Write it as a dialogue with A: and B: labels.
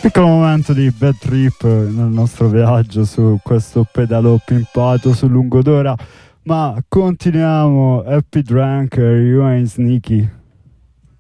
A: Piccolo momento di bad trip nel nostro viaggio su questo pedalo pimpato sul lungodora, ma continuiamo. Happy Drunk, You Ain't Sneaky.